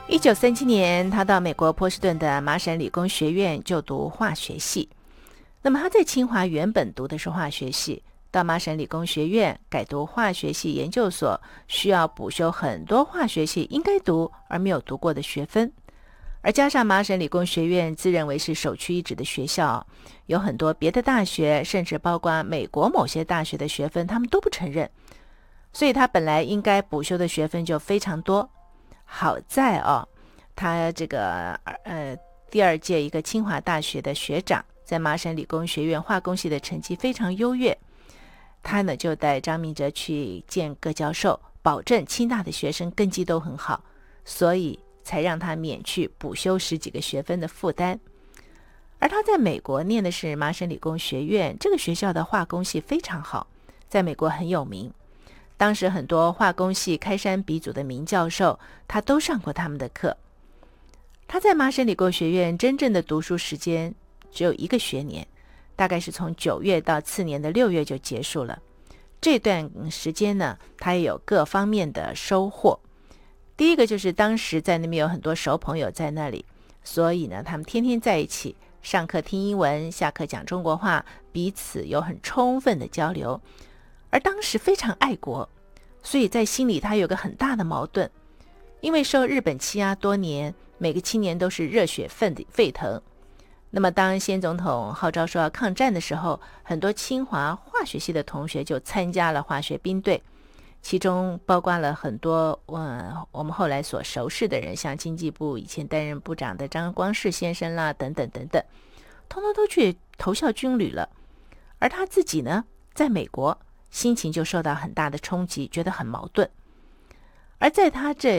1937年，他到美国波士顿的麻省理工学院就读化学系。那么他在清华原本读的是化学系，到麻省理工学院改读化学系研究所，需要补修很多化学系应该读而没有读过的学分。而加上麻省理工学院自认为是首屈一指的学校，有很多别的大学，甚至包括美国某些大学的学分，他们都不承认。所以他本来应该补修的学分就非常多。好在他这个第二届一个清华大学的学长，在麻省理工学院化工系的成绩非常优越，他呢就带张明哲去见各教授，保证清大的学生根基都很好，所以才让他免去补修10几个学分的负担。而他在美国念的是麻省理工学院，这个学校的化工系非常好，在美国很有名。当时很多化工系开山鼻祖的名教授，他都上过他们的课。他在麻省理工学院真正的读书时间只有1个学年，大概是从9月到次年的6月就结束了。这段时间呢，他也有各方面的收获。第一个就是当时在那边有很多熟朋友在那里，所以呢，他们天天在一起，上课听英文，下课讲中国话，彼此有很充分的交流。而当时非常爱国，所以在心里他有个很大的矛盾，因为受日本欺压多年，每个青年都是热血沸腾。那么当先总统号召说要抗战的时候，很多清华化学系的同学就参加了化学兵队，其中包括了很多我们后来所熟识的人，像经济部以前担任部长的张光世先生啦，等等等等，通通都去投效军旅了。而他自己呢，在美国心情就受到很大的冲击，觉得很矛盾。而在他这